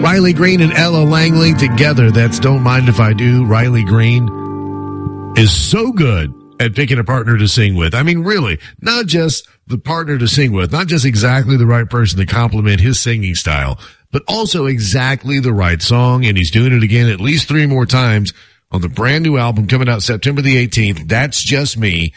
Riley Green and Ella Langley together. That's Don't Mind If I Do. Riley Green is so good at picking a partner to sing with. I mean, really, not just the partner to sing with, not just exactly the right person to complement his singing style, but also exactly the right song. And he's doing it again at least 3 more times on the brand new album coming out September the 18th. That's Just Me.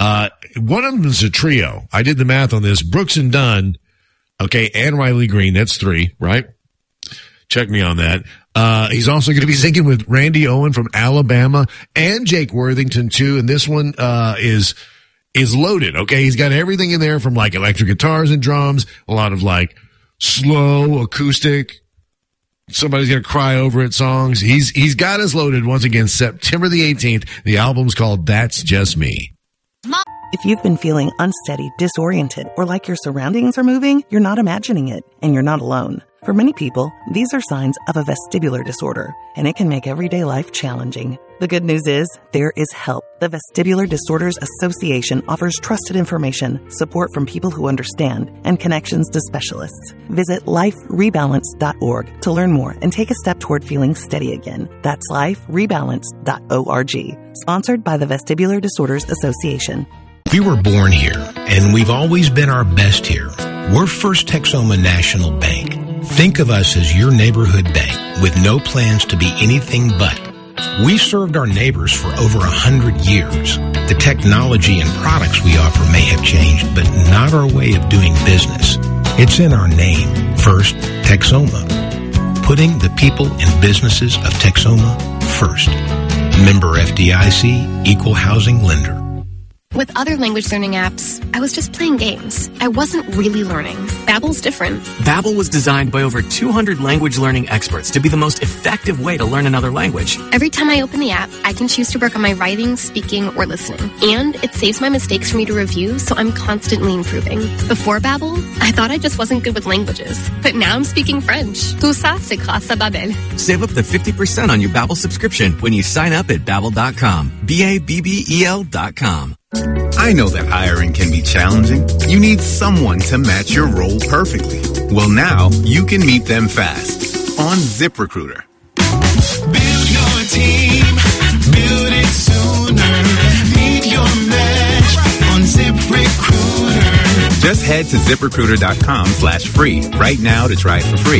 One of them is a trio. I did the math on this. Brooks and Dunn, okay, and Riley Green. That's 3, right? Check me on that. He's also going to be singing with Randy Owen from Alabama and Jake Worthington too. And this one, is loaded. Okay. He's got everything in there from like electric guitars and drums, a lot of like slow acoustic. Somebody's going to cry over it songs. He's got us loaded once again, September the 18th. The album's called That's Just Me. If you've been feeling unsteady, disoriented, or like your surroundings are moving, you're not imagining it, and you're not alone. For many people, these are signs of a vestibular disorder, and it can make everyday life challenging. The good news is, there is help. The Vestibular Disorders Association offers trusted information, support from people who understand, and connections to specialists. Visit liferebalance.org to learn more and take a step toward feeling steady again. That's liferebalance.org. Sponsored by the Vestibular Disorders Association. We were born here, and we've always been our best here. We're First Texoma National Bank. Think of us as your neighborhood bank with no plans to be anything but. We served our neighbors for over 100 years. The technology and products we offer may have changed, but not our way of doing business. It's in our name, First Texoma. Putting the people and businesses of Texoma first. Member FDIC, Equal Housing Lender. With other language learning apps, I was just playing games. I wasn't really learning. Babbel's different. Babbel was designed by over 200 language learning experts to be the most effective way to learn another language. Every time I open the app, I can choose to work on my writing, speaking, or listening. And it saves my mistakes for me to review, so I'm constantly improving. Before Babbel, I thought I just wasn't good with languages. But now I'm speaking French. Tout ça, c'est grâce à Babbel. Save up to 50% on your Babbel subscription when you sign up at Babbel.com. Babbel.com. I know that hiring can be challenging. You need someone to match your role perfectly. Well, now you can meet them fast on ZipRecruiter. Build your team, build it sooner. Meet your match on ZipRecruiter. Just head to ZipRecruiter.com/free right now to try it for free.